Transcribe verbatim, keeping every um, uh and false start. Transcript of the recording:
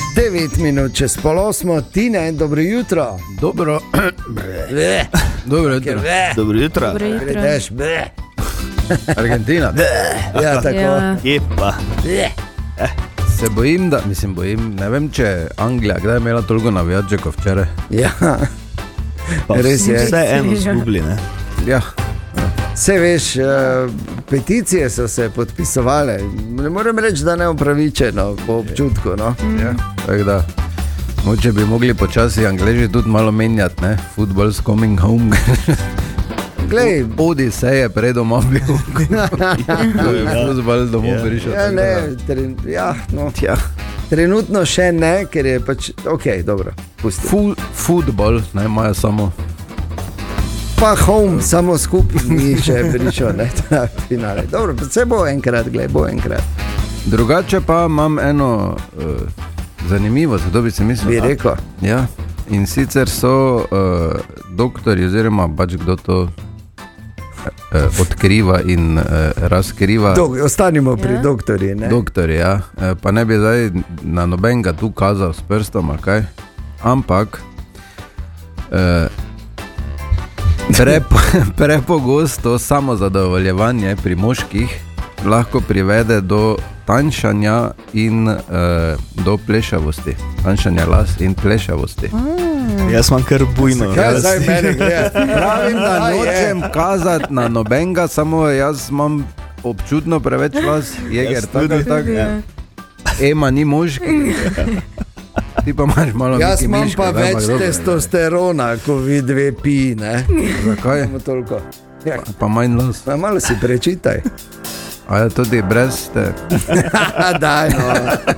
devet minut čez pol osmo, Tine, dobro jutro. Dobro. Bleh. Dobro jutro. Bleh. Dobro jutro. Dobro jutro. Gledeš, bleh. Argentina. Ja, tako. Ja. Jepa. Bleh. Se bojim, da, mislim, bojim, ne vem, če Anglija, kdaj je imela toliko navijačev kot včeraj. Ja, Pa res je. Vse eno zgubili, ne? Ja, Vse veš, uh, peticije so se podpisovale. Ne morem reči, da ne upravičeno po občutku, no. ja, tako da. Moče bi mogli počasi Angleži tudi malo menjati, ne? Football's coming home. Glej, Odi se je pred doma bil. Ko je fuzbal domov Ja. prišel. ja, ne, tren, ja, no, tja. Trenutno še ne, ker je pač, ok, dobro, pusti. Fu, Football, ne, imajo samo. Pa home, samo skupaj ni še prišel, ne, ta finale. Dobro, pa se bo enkrat, glej, bo enkrat. Drugače pa imam eno uh, zanimivost, kdo bi si mislil. Bi rekel. Ja, in sicer so uh, doktori, oziroma pač kdo to uh, odkriva in uh, razkriva. Dok, ostanimo pri Ja. doktorji, ne. Doktori, ja. Uh, pa ne bi zdaj na nobenega tu kazal s prstom, ali kaj. Ampak uh, prepo, prepogosto samozadovoljevanje pri moških lahko privede do tanjšanja in uh, do plešavosti. Tanjšanja las in plešavosti. Jaz imam kar bujno. Kaj zdaj mene gleda? Pravim, da A, je. nočem kazati na nobenega, samo jaz imam občutno preveč las, jeger, Jaz tako tudi. ali tako. Ja. Ema ni moški. Ti pa imaš malo Jaz Miki imam Miška, pa ne, več ampak dobro. testosterona, ko vi dve pi, ne. Zakaj? Samo toliko. Ja, Pa manj las. pa malo si prečitaj. A je tudi brez te. Daj, no.